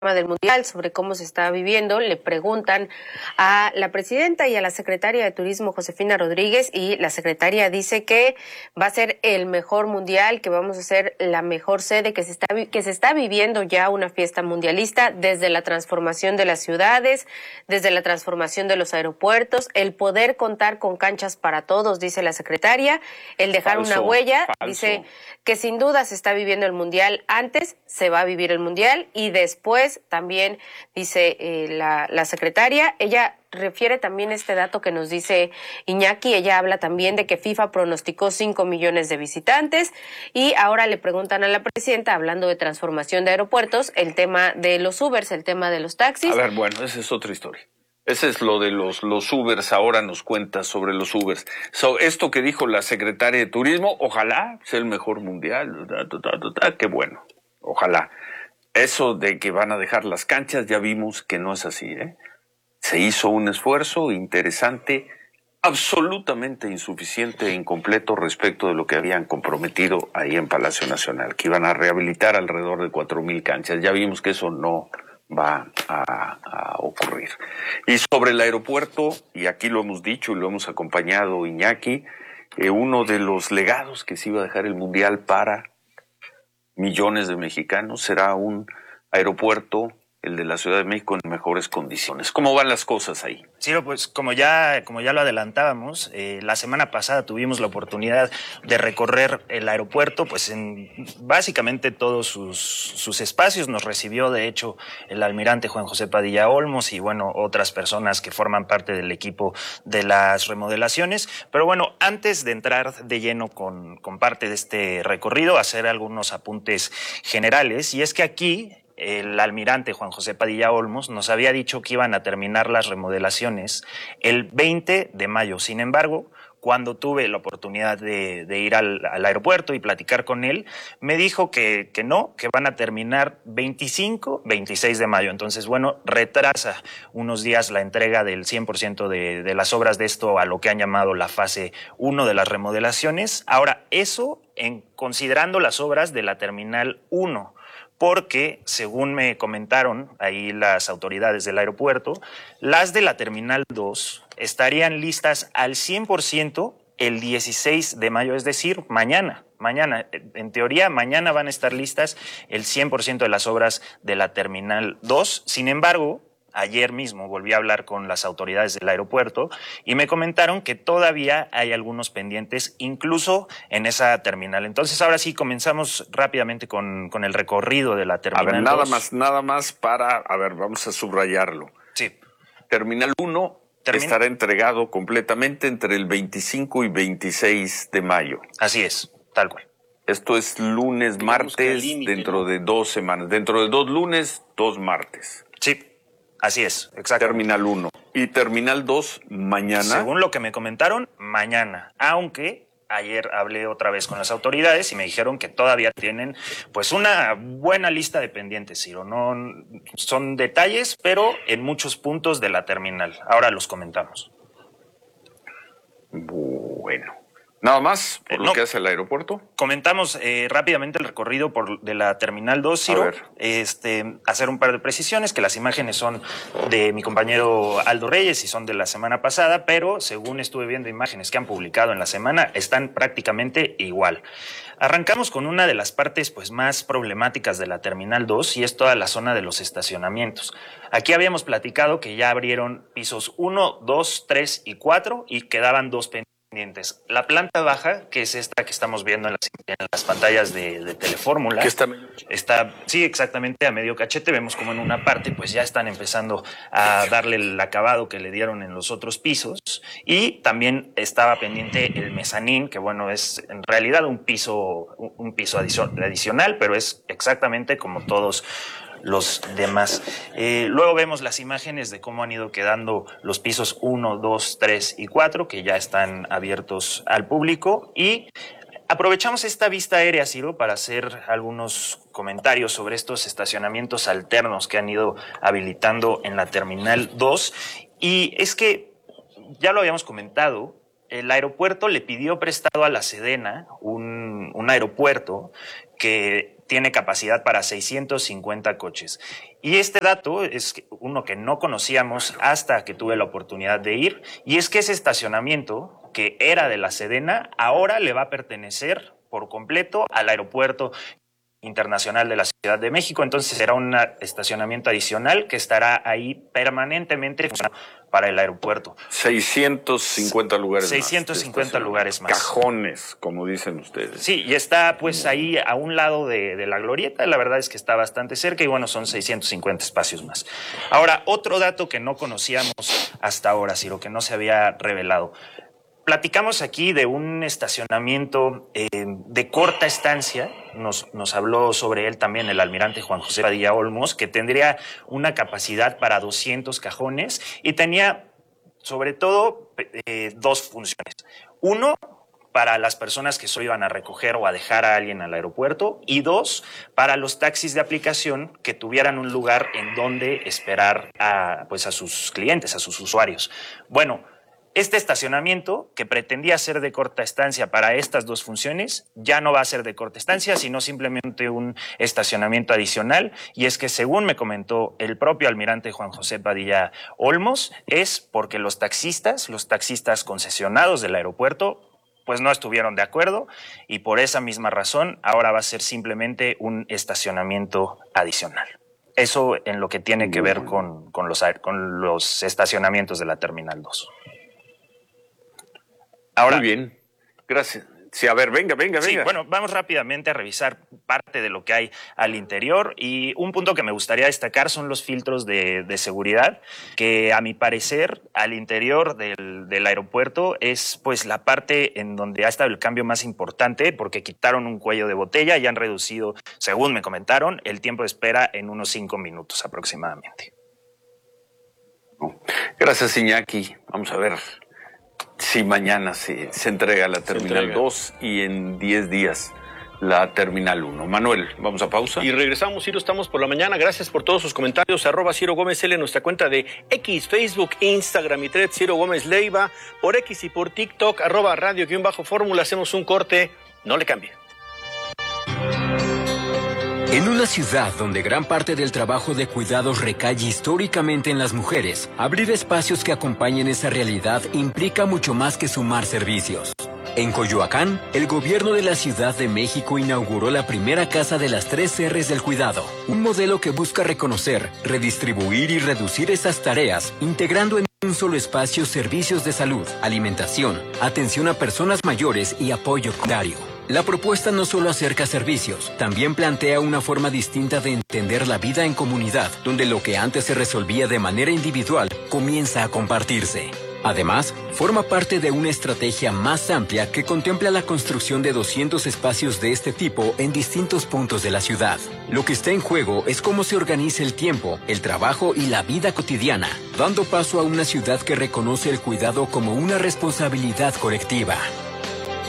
del Mundial, sobre cómo se está viviendo, le preguntan a la presidenta y a la secretaria de Turismo, Josefina Rodríguez, y la secretaria dice que va a ser el mejor mundial, que vamos a ser la mejor sede, que se está viviendo ya una fiesta mundialista desde la transformación de las ciudades, desde la transformación de los aeropuertos, el poder contar con canchas para todos, dice la secretaria, el dejar una huella, dice que sin duda se está viviendo el mundial, antes se va a vivir el mundial y después también dice la secretaria, ella refiere también este dato que nos dice Iñaki, ella habla también de que FIFA pronosticó 5 millones de visitantes y ahora le preguntan a la presidenta, hablando de transformación de aeropuertos, el tema de los Ubers, el tema de los taxis. A ver, bueno, esa es otra historia. Ese es lo de los Ubers, ahora nos cuenta sobre los Ubers. Esto que dijo la secretaria de Turismo, ojalá sea el mejor mundial, qué bueno, ojalá. Eso de que van a dejar las canchas, ya vimos que no es así, ¿eh? Se hizo un esfuerzo interesante, absolutamente insuficiente e incompleto respecto de lo que habían comprometido ahí en Palacio Nacional, que iban a rehabilitar alrededor de 4,000 canchas. Ya vimos que eso no va a ocurrir. Y sobre el aeropuerto, y aquí lo hemos dicho y lo hemos acompañado Iñaki, uno de los legados que se iba a dejar el Mundial para millones de mexicanos será un aeropuerto, el de la Ciudad de México, en mejores condiciones. ¿Cómo van las cosas ahí? Sí, pues como ya lo adelantábamos, la semana pasada tuvimos la oportunidad de recorrer el aeropuerto, pues en básicamente todos sus espacios. Nos recibió, de hecho, el almirante Juan José Padilla Olmos y, bueno, otras personas que forman parte del equipo de las remodelaciones. Pero bueno, antes de entrar de lleno con parte de este recorrido, hacer algunos apuntes generales. Y es que aquí el almirante Juan José Padilla Olmos nos había dicho que iban a terminar las remodelaciones el 20 de mayo. Sin embargo, cuando tuve la oportunidad de ir al aeropuerto y platicar con él, me dijo que no, que van a terminar 25, 26 de mayo. Entonces, bueno, retrasa unos días la entrega del 100% de las obras de esto a lo que han llamado la fase 1 de las remodelaciones. Ahora, eso considerando las obras de la Terminal 1. Porque, según me comentaron ahí las autoridades del aeropuerto, las de la Terminal 2 estarían listas al 100% el 16 de mayo, es decir, mañana. Mañana, en teoría, mañana van a estar listas el 100% de las obras de la Terminal 2. Sin embargo, ayer mismo volví a hablar con las autoridades del aeropuerto y me comentaron que todavía hay algunos pendientes, incluso en esa terminal. Entonces, ahora sí, comenzamos rápidamente con el recorrido de la terminal. A ver, nada más vamos a subrayarlo. Sí. Terminal 1 estará entregado completamente entre el 25 y 26 de mayo. Así es, tal cual. Esto es lunes, martes, dentro de 2 semanas. Dentro de 2 lunes, 2 martes. Sí. Así es, exacto. Terminal 1. Y Terminal 2 mañana. Según lo que me comentaron, mañana. Aunque ayer hablé otra vez con las autoridades y me dijeron que todavía tienen pues una buena lista de pendientes, Ciro. No son detalles, pero en muchos puntos de la terminal. Ahora los comentamos. Bueno. ¿Nada más por lo que hace el aeropuerto? Comentamos rápidamente el recorrido de la Terminal 2, Ciro. Hacer un par de precisiones, que las imágenes son de mi compañero Aldo Reyes y son de la semana pasada, pero según estuve viendo imágenes que han publicado en la semana, están prácticamente igual. Arrancamos con una de las partes pues más problemáticas de la Terminal 2 y es toda la zona de los estacionamientos. Aquí habíamos platicado que ya abrieron pisos 1, 2, 3 y 4 y quedaban 2 pendientes. La planta baja, que es esta que estamos viendo en las pantallas de Telefórmula, que está, sí, exactamente a medio cachete. Vemos como en una parte pues ya están empezando a darle el acabado que le dieron en los otros pisos, y también estaba pendiente el mezanín, que bueno, es en realidad un piso adicional, pero es exactamente como todos los demás. Luego vemos las imágenes de cómo han ido quedando los pisos 1, 2, 3 y 4, que ya están abiertos al público, y aprovechamos esta vista aérea, Ciro, para hacer algunos comentarios sobre estos estacionamientos alternos que han ido habilitando en la Terminal 2. Y es que, ya lo habíamos comentado, el aeropuerto le pidió prestado a la Sedena un aeropuerto que tiene capacidad para 650 coches. Y este dato es uno que no conocíamos hasta que tuve la oportunidad de ir, y es que ese estacionamiento que era de la Sedena ahora le va a pertenecer por completo al Aeropuerto Internacional de la Ciudad de México. Entonces será un estacionamiento adicional que estará ahí permanentemente para el aeropuerto. 650 lugares 650 más. lugares más. Cajones, como dicen ustedes. Sí, y está pues ahí a un lado de la glorieta. La verdad es que está bastante cerca y bueno, son 650 espacios más. Ahora, otro dato que no conocíamos hasta ahora, Ciro, que no se había revelado. Platicamos aquí de un estacionamiento de corta estancia. Nos habló sobre él también el almirante Juan José Padilla Olmos, que tendría una capacidad para 200 cajones y tenía sobre todo dos funciones. Uno, para las personas que solo iban a recoger o a dejar a alguien al aeropuerto, y dos, para los taxis de aplicación que tuvieran un lugar en donde esperar a sus clientes, a sus usuarios. Bueno, este estacionamiento, que pretendía ser de corta estancia para estas dos funciones, ya no va a ser de corta estancia, sino simplemente un estacionamiento adicional. Y es que, según me comentó el propio almirante Juan José Padilla Olmos, es porque los taxistas concesionados del aeropuerto, pues no estuvieron de acuerdo, y por esa misma razón ahora va a ser simplemente un estacionamiento adicional. Eso en lo que tiene que ver con los estacionamientos de la Terminal 2. Ahora, muy bien, gracias. Sí, a ver, venga. Sí, bueno, vamos rápidamente a revisar parte de lo que hay al interior, y un punto que me gustaría destacar son los filtros de seguridad, que a mi parecer al interior del aeropuerto es pues la parte en donde ha estado el cambio más importante, porque quitaron un cuello de botella y han reducido, según me comentaron, el tiempo de espera en unos 5 minutos aproximadamente. Gracias, Iñaki. Vamos a ver si mañana se entrega la Terminal 2 y en 10 días la Terminal 1. Manuel, vamos a pausa. Y regresamos, Ciro, estamos por la mañana. Gracias por todos sus comentarios. @Ciro Gómez L en nuestra cuenta de X, Facebook, Instagram y Thread, Ciro Gómez Leiva. Por X y por TikTok, @radio_fórmula. Hacemos un corte. No le cambie. En una ciudad donde gran parte del trabajo de cuidados recae históricamente en las mujeres, abrir espacios que acompañen esa realidad implica mucho más que sumar servicios. En Coyoacán, el gobierno de la Ciudad de México inauguró la primera Casa de las 3 R's del Cuidado, un modelo que busca reconocer, redistribuir y reducir esas tareas, integrando en un solo espacio servicios de salud, alimentación, atención a personas mayores y apoyo comunitario. La propuesta no solo acerca servicios, también plantea una forma distinta de entender la vida en comunidad, donde lo que antes se resolvía de manera individual comienza a compartirse. Además, forma parte de una estrategia más amplia que contempla la construcción de 200 espacios de este tipo en distintos puntos de la ciudad. Lo que está en juego es cómo se organiza el tiempo, el trabajo y la vida cotidiana, dando paso a una ciudad que reconoce el cuidado como una responsabilidad colectiva.